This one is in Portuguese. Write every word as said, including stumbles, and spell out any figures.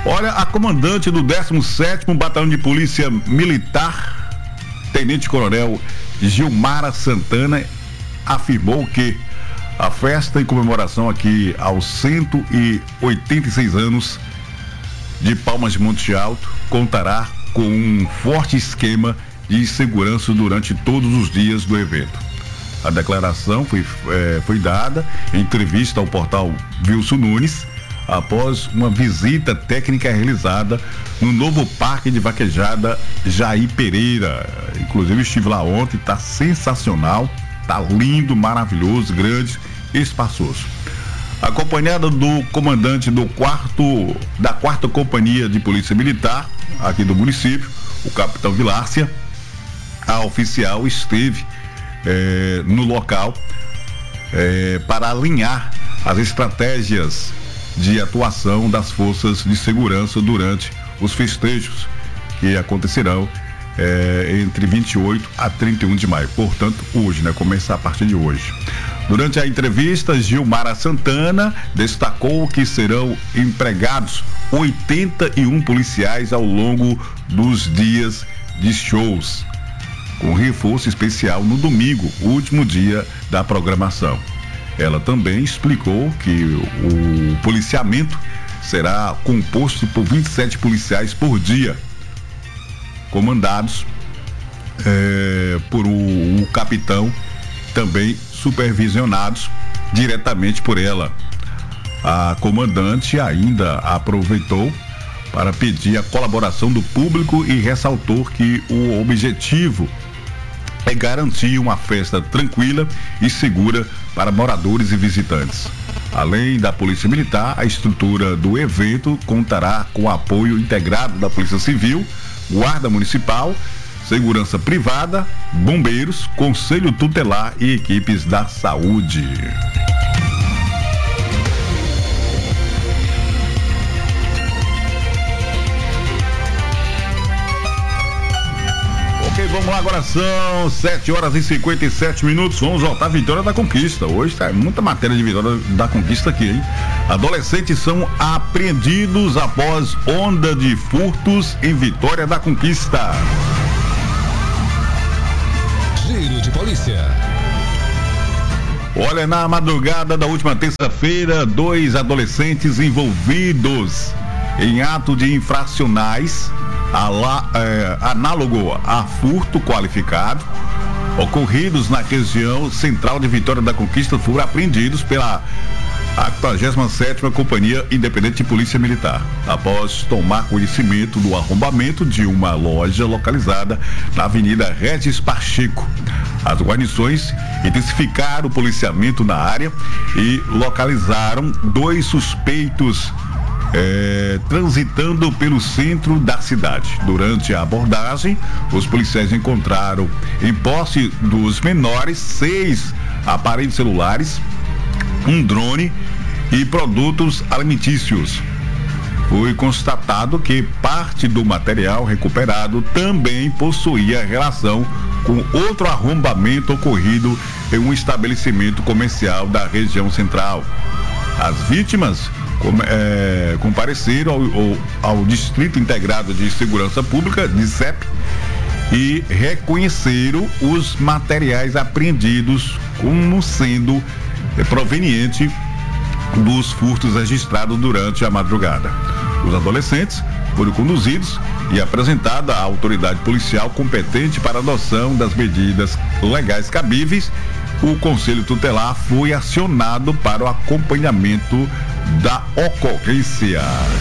Olha, a comandante do décimo sétimo Batalhão de Polícia Militar, Tenente Coronel Gilmara Santana, afirmou que a festa em comemoração aqui aos cento e oitenta e seis anos de Palmas de Monte Alto contará com um forte esquema de segurança durante todos os dias do evento. A declaração foi, é, foi dada em entrevista ao portal Wilson Nunes após uma visita técnica realizada no novo Parque de Vaquejada Jair Pereira. Inclusive estive lá ontem, tá sensacional, tá lindo, maravilhoso, grande, espaçoso. Acompanhada do comandante do quarto, da quarta Companhia de Polícia Militar aqui do município, o capitão Vilárcia, a oficial esteve eh, no local eh, para alinhar as estratégias de atuação das forças de segurança durante os festejos que acontecerão eh, entre vinte e oito a trinta e um de maio, portanto hoje, né? Começar a partir de hoje. Durante a entrevista, Gilmara Santana destacou que serão empregados oitenta e um policiais ao longo dos dias de shows, com reforço especial no domingo, último dia da programação. Ela também explicou que o policiamento será composto por vinte e sete policiais por dia, comandados é, por o, o capitão, também supervisionados diretamente por ela. A comandante ainda aproveitou para pedir a colaboração do público e ressaltou que o objetivo é garantir uma festa tranquila e segura para moradores e visitantes. Além da Polícia Militar, a estrutura do evento contará com o apoio integrado da Polícia Civil, Guarda Municipal, Segurança Privada, Bombeiros, Conselho Tutelar e equipes da saúde. Ok, vamos lá, agora são sete horas e cinquenta e sete minutos. Vamos voltar à Vitória da Conquista. Hoje tá muita matéria de Vitória da Conquista aqui, hein? Adolescentes são apreendidos após onda de furtos em Vitória da Conquista. Giro de polícia. Olha, na madrugada da última terça-feira, dois adolescentes envolvidos em ato de infracionais ala, é, análogo a furto qualificado ocorridos na região central de Vitória da Conquista foram apreendidos pela a quadragésima sétima Companhia Independente de Polícia Militar, após tomar conhecimento do arrombamento de uma loja localizada na Avenida Regis Pacheco. As guarnições intensificaram o policiamento na área e localizaram dois suspeitos É, transitando pelo centro da cidade. Durante a abordagem, os policiais encontraram em posse dos menores seis aparelhos celulares, um drone e produtos alimentícios. Foi constatado que parte do material recuperado também possuía relação com outro arrombamento ocorrido em um estabelecimento comercial da região central. As vítimas Com, é, compareceram ao, ao, ao Distrito Integrado de Segurança Pública, D I S E P, e reconheceram os materiais apreendidos como sendo é, proveniente dos furtos registrados durante a madrugada. Os adolescentes foram conduzidos e apresentada à autoridade policial competente para adoção das medidas legais cabíveis. O Conselho Tutelar foi acionado para o acompanhamento da ocorrência.